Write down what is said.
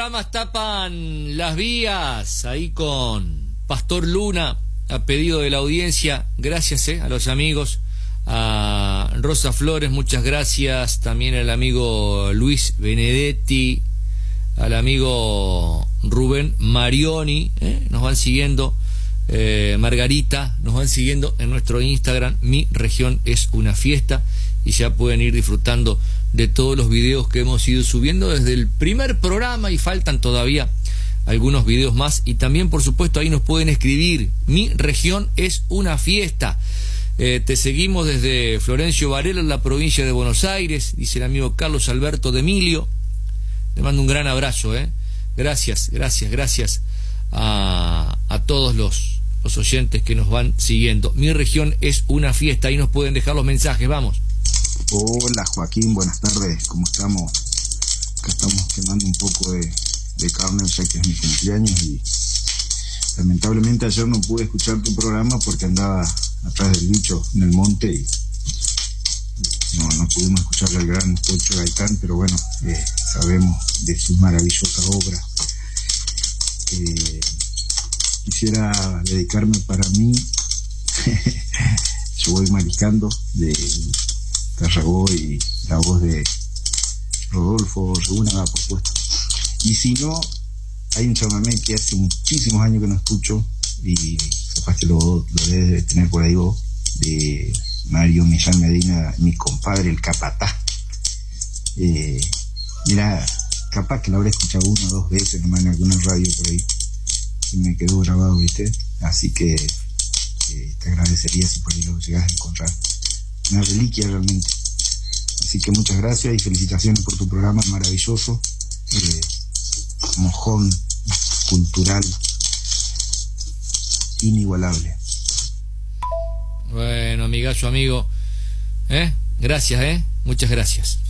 hologramas tapan las vías, ahí con Pastor Luna, a pedido de la audiencia. Gracias a los amigos, a Rosa Flores, muchas gracias, también al amigo Luis Benedetti, al amigo Rubén Marioni, nos van siguiendo, Margarita, nos van siguiendo en nuestro Instagram, Mi Región es una Fiesta, y ya pueden ir disfrutando de todos los videos que hemos ido subiendo desde el primer programa, y faltan todavía algunos videos más. Y también, por supuesto, ahí nos pueden escribir: Mi Región es una Fiesta. Te seguimos desde Florencio Varela, en la provincia de Buenos Aires, dice el amigo Carlos Alberto de Emilio. Le mando un gran abrazo, gracias a todos los oyentes que nos van siguiendo. Mi Región es una Fiesta, ahí nos pueden dejar los mensajes, vamos. Hola Joaquín, buenas tardes, ¿cómo estamos? Acá estamos quemando un poco de carne, ya que es mi cumpleaños, y lamentablemente ayer no pude escuchar tu programa porque andaba atrás del bicho en el monte y no pudimos escucharle al gran Pocho Gaitán, pero bueno, sabemos de sus maravillosas obras. Quisiera dedicarme para mí, yo voy mariscando de Tarragó y la voz de Rodolfo Regúnaga, por supuesto. Y si no, hay un chamamé que hace muchísimos años que no escucho, y capaz que lo debes de tener por ahí vos, de Mario Millán Medina, mi compadre, el Capataz. Mira, capaz que lo habré escuchado una o dos veces nomás en alguna radio por ahí, y me quedó grabado, ¿viste? Así que te agradecería si por ahí lo llegas a encontrar. Una reliquia realmente. Así que muchas gracias y felicitaciones por tu programa maravilloso, mojón cultural inigualable. Bueno, amigazo, amigo, gracias, muchas gracias.